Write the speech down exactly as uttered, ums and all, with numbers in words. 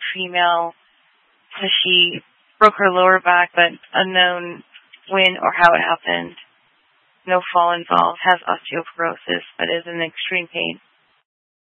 female. So she broke her lower back, but unknown when or how it happened. No fall involved. Has osteoporosis, but is in extreme pain.